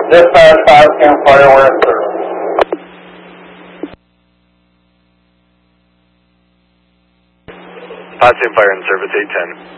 Dispatch 5 campfire, we're in service. 5 campfire in service 810.